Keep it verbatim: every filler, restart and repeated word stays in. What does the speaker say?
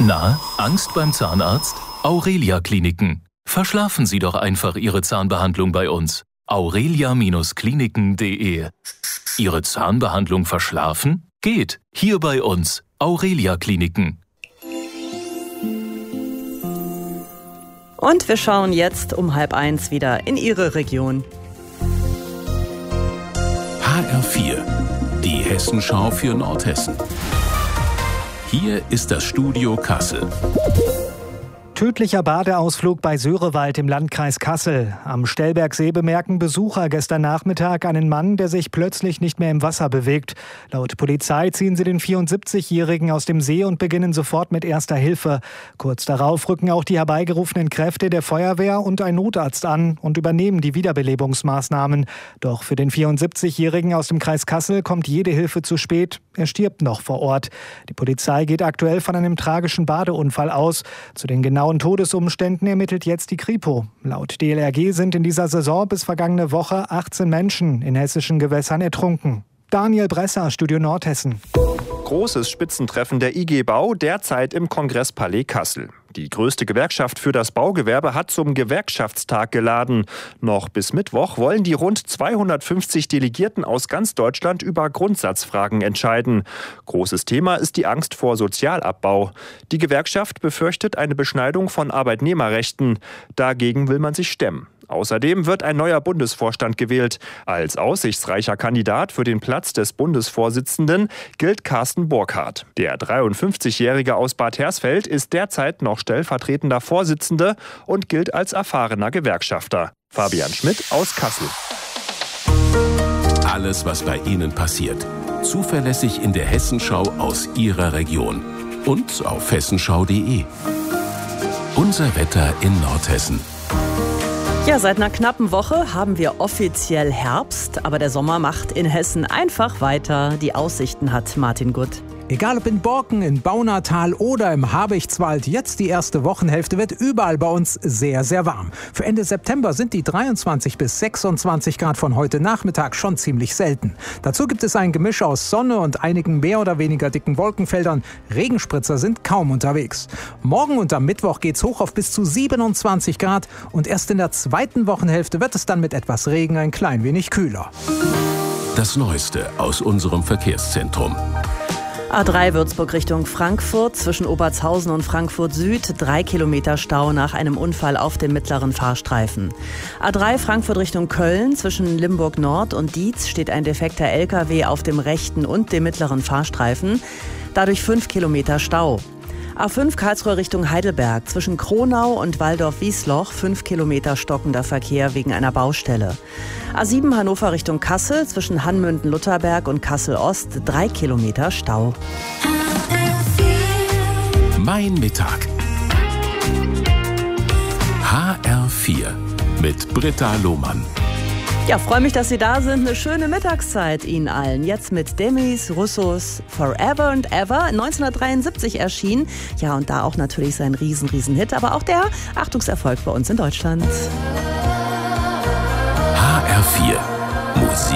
Na, Angst beim Zahnarzt? Aurelia Kliniken. Verschlafen Sie doch einfach Ihre Zahnbehandlung bei uns. aurelia Kliniken punkt de. Ihre Zahnbehandlung verschlafen? Geht. Hier bei uns. Aurelia Kliniken. Und wir schauen jetzt um halb eins wieder in Ihre Region. H R vier, die Hessenschau für Nordhessen. Hier ist das Studio Kassel. Tödlicher Badeausflug bei Sörewald im Landkreis Kassel. Am Stellbergsee bemerken Besucher gestern Nachmittag einen Mann, der sich plötzlich nicht mehr im Wasser bewegt. Laut Polizei ziehen sie den vierundsiebzigjährigen aus dem See und beginnen sofort mit Erster Hilfe. Kurz darauf rücken auch die herbeigerufenen Kräfte der Feuerwehr und ein Notarzt an und übernehmen die Wiederbelebungsmaßnahmen. Doch für den vierundsiebzigjährigen aus dem Kreis Kassel kommt jede Hilfe zu spät. Er stirbt noch vor Ort. Die Polizei geht aktuell von einem tragischen Badeunfall aus. Zu den genauen Todesumständen ermittelt jetzt die Kripo. Laut D L R G sind in dieser Saison bis vergangene Woche achtzehn Menschen in hessischen Gewässern ertrunken. Daniel Bresser, Studio Nordhessen. Großes Spitzentreffen der I G Bau, derzeit im Kongresspalais Kassel. Die größte Gewerkschaft für das Baugewerbe hat zum Gewerkschaftstag geladen. Noch bis Mittwoch wollen die rund zweihundertfünfzig Delegierten aus ganz Deutschland über Grundsatzfragen entscheiden. Großes Thema ist die Angst vor Sozialabbau. Die Gewerkschaft befürchtet eine Beschneidung von Arbeitnehmerrechten. Dagegen will man sich stemmen. Außerdem wird ein neuer Bundesvorstand gewählt. Als aussichtsreicher Kandidat für den Platz des Bundesvorsitzenden gilt Carsten Burkhardt. Der dreiundfünfzigjährige aus Bad Hersfeld ist derzeit noch stellvertretender Vorsitzender und gilt als erfahrener Gewerkschafter. Fabian Schmidt aus Kassel. Alles, was bei Ihnen passiert. Zuverlässig in der Hessenschau aus Ihrer Region. Und auf hessenschau punkt de. Unser Wetter in Nordhessen. Ja, seit einer knappen Woche haben wir offiziell Herbst, aber der Sommer macht in Hessen einfach weiter. Die Aussichten hat Martin Gutt. Egal ob in Borken, in Baunatal oder im Habichtswald, jetzt die erste Wochenhälfte wird überall bei uns sehr, sehr warm. Für Ende September sind die dreiundzwanzig bis sechsundzwanzig Grad von heute Nachmittag schon ziemlich selten. Dazu gibt es ein Gemisch aus Sonne und einigen mehr oder weniger dicken Wolkenfeldern. Regenspritzer sind kaum unterwegs. Morgen und am Mittwoch geht's hoch auf bis zu siebenundzwanzig Grad und erst in der zweiten Wochenhälfte wird es dann mit etwas Regen ein klein wenig kühler. Das Neueste aus unserem Verkehrszentrum. A drei Würzburg Richtung Frankfurt, zwischen Obertshausen und Frankfurt Süd, drei Kilometer Stau nach einem Unfall auf dem mittleren Fahrstreifen. A drei Frankfurt Richtung Köln, zwischen Limburg Nord und Dietz steht ein defekter L K W auf dem rechten und dem mittleren Fahrstreifen, dadurch fünf Kilometer Stau. A fünf Karlsruhe Richtung Heidelberg, zwischen Kronau und Waldorf-Wiesloch, fünf Kilometer stockender Verkehr wegen einer Baustelle. A sieben Hannover Richtung Kassel, zwischen Hanmünden-Lutherberg und Kassel-Ost, drei Kilometer Stau. Mein Mittag. H R vier mit Britta Lohmann. Ja, freue mich, dass Sie da sind. Eine schöne Mittagszeit Ihnen allen. Jetzt mit Demis Roussos Forever and Ever, neunzehnhundertdreiundsiebzig erschienen. Ja, und da auch natürlich sein riesen, riesen Hit, aber auch der Achtungserfolg bei uns in Deutschland. H R vier Musik.